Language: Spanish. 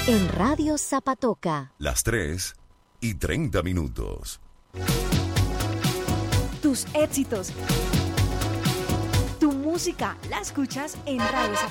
En Radio Zapatoca. Las 3:30. Tus éxitos. Tu música la escuchas en Radio Zapatoca.